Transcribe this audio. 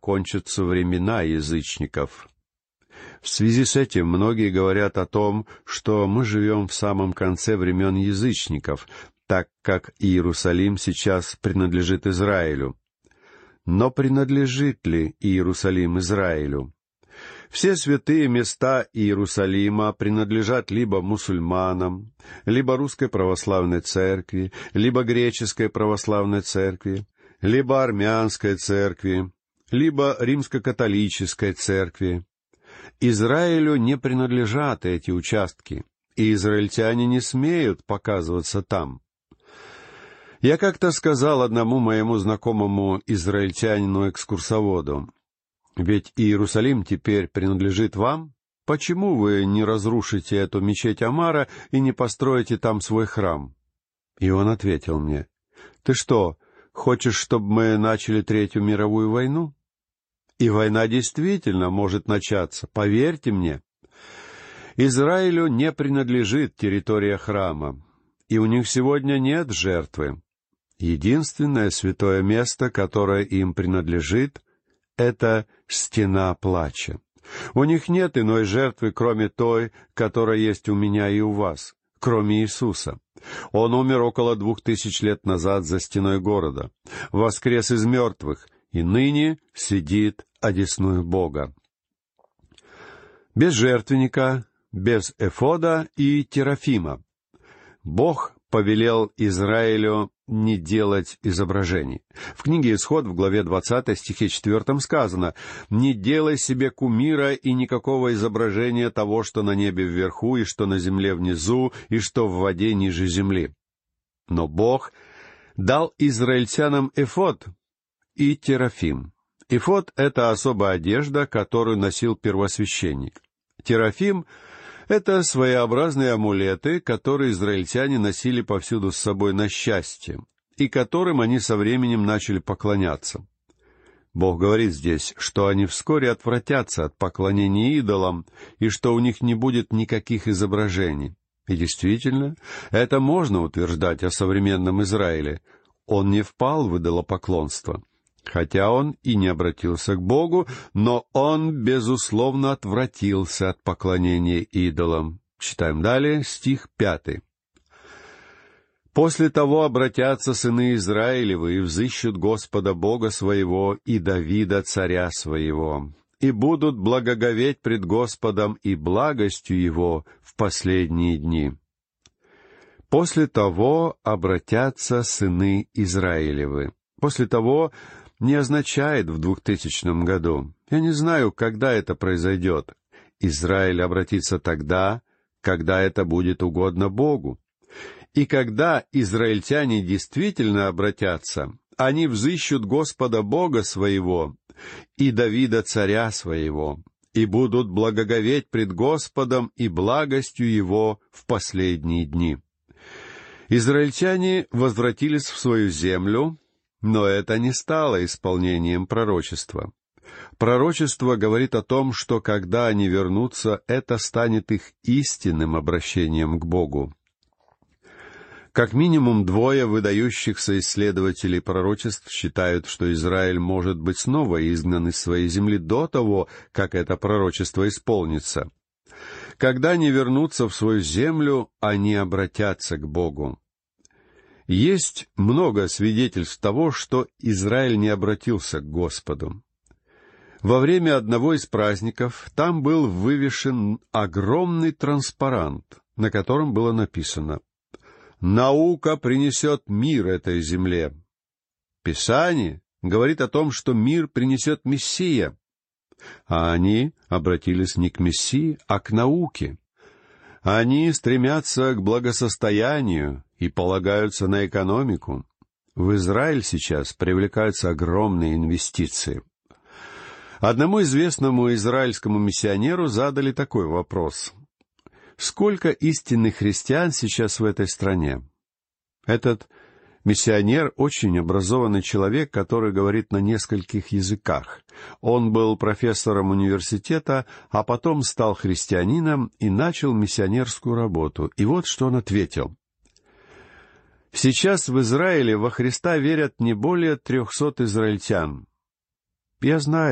кончатся времена язычников. В связи с этим многие говорят о том, что мы живем в самом конце времен язычников, так как Иерусалим сейчас принадлежит Израилю. Но принадлежит ли Иерусалим Израилю? Все святые места Иерусалима принадлежат либо мусульманам, либо Русской Православной Церкви, либо Греческой Православной Церкви, либо Армянской Церкви, либо Римско-католической Церкви. Израилю не принадлежат эти участки, и израильтяне не смеют показываться там. Я как-то сказал одному моему знакомому израильтянину-экскурсоводу: «Ведь Иерусалим теперь принадлежит вам. Почему вы не разрушите эту мечеть Омара и не построите там свой храм?» И он ответил мне: «Ты что, хочешь, чтобы мы начали Третью мировую войну?» И война действительно может начаться, поверьте мне. Израилю не принадлежит территория храма, и у них сегодня нет жертвы. Единственное святое место, которое им принадлежит, — это стена плача. У них нет иной жертвы, кроме той, которая есть у меня и у вас, кроме Иисуса. Он умер около 2000 лет назад за стеной города, воскрес из мертвых, и ныне сидит одесную Бога. Без жертвенника, без эфода и терафима. Бог повелел Израилю не делать изображений. В книге «Исход» в главе 20, стихе 4 сказано: «Не делай себе кумира и никакого изображения того, что на небе вверху, и что на земле внизу, и что в воде ниже земли». Но Бог дал израильтянам эфод и терафим. Эфод — это особая одежда, которую носил первосвященник. Терафим — это своеобразные амулеты, которые израильтяне носили повсюду с собой на счастье, и которым они со временем начали поклоняться. Бог говорит здесь, что они вскоре отвратятся от поклонения идолам, и что у них не будет никаких изображений. И действительно, это можно утверждать о современном Израиле. Он не впал в идолопоклонство. Хотя он и не обратился к Богу, но он, безусловно, отвратился от поклонения идолам. Читаем далее, стих 5. «После того обратятся сыны Израилевы и взыщут Господа Бога своего и Давида царя своего, и будут благоговеть пред Господом и благостью Его в последние дни». «После того обратятся сыны Израилевы». «После того» не означает в 2000 году. Я не знаю, когда это произойдет. Израиль обратится тогда, когда это будет угодно Богу. И когда израильтяне действительно обратятся, они взыщут Господа Бога своего и Давида царя своего, и будут благоговеть пред Господом и благостью Его в последние дни. Израильтяне возвратились в свою землю, но это не стало исполнением пророчества. Пророчество говорит о том, что когда они вернутся, это станет их истинным обращением к Богу. Как минимум 2 выдающихся исследователей пророчеств считают, что Израиль может быть снова изгнан из своей земли до того, как это пророчество исполнится. Когда они вернутся в свою землю, они обратятся к Богу. Есть много свидетельств того, что Израиль не обратился к Господу. Во время одного из праздников там был вывешен огромный транспарант, на котором было написано: «Наука принесет мир этой земле». Писание говорит о том, что мир принесет Мессия, а они обратились не к Мессии, а к науке. Они стремятся к благосостоянию и полагаются на экономику. В Израиль сейчас привлекаются огромные инвестиции. Одному известному израильскому миссионеру задали такой вопрос: сколько истинных христиан сейчас в этой стране? Этот миссионер очень образованный человек, который говорит на нескольких языках. Он был профессором университета, а потом стал христианином и начал миссионерскую работу. И вот что он ответил: «Сейчас в Израиле во Христа верят не более 300 израильтян. Я знаю,